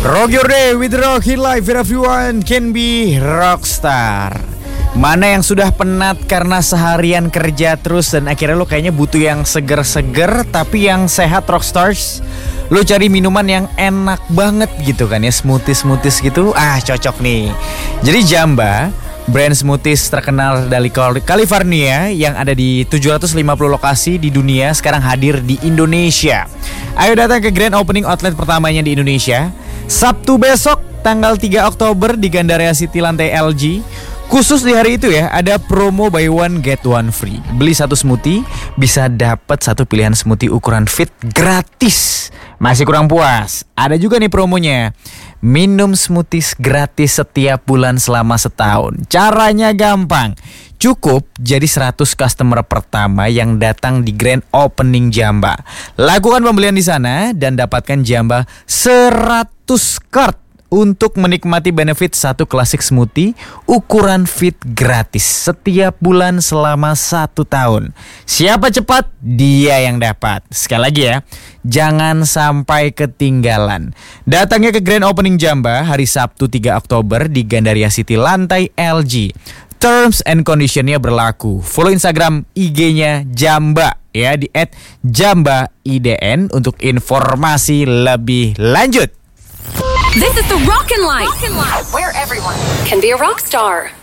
Rock your day with rock in life where everyone can be rockstar. Mana yang sudah penat karena seharian kerja terus dan akhirnya lo kayaknya butuh yang seger-seger tapi yang sehat rockstars? Lo cari minuman yang enak banget gitu kan ya, smoothies gitu. Cocok nih. Jadi Jamba, brand smoothies terkenal dari California yang ada di 750 lokasi di dunia sekarang hadir di Indonesia. Ayo datang ke grand opening outlet pertamanya di Indonesia Sabtu besok tanggal 3 Oktober di Gandaria City lantai LG. Khusus di hari itu ya, ada promo buy one get one free. Beli satu smoothie bisa dapat satu pilihan smoothie ukuran fit gratis. Masih kurang puas? Ada juga nih promonya. Minum smoothies gratis setiap bulan selama setahun. Caranya gampang. Cukup jadi 100 customer pertama yang datang di grand opening Jamba. Lakukan pembelian di sana dan dapatkan Jamba 100 card untuk menikmati benefit satu klasik smoothie ukuran fit gratis setiap bulan selama 1 tahun. Siapa cepat, dia yang dapat. Sekali lagi ya, jangan sampai ketinggalan. Datangnya ke grand opening Jamba hari Sabtu 3 Oktober di Gandaria City lantai LG. Terms and conditionnya berlaku. Follow Instagram IG-nya Jamba ya di @JambaIDN untuk informasi lebih lanjut. This is the Rockin' Life, where everyone can be a rock star.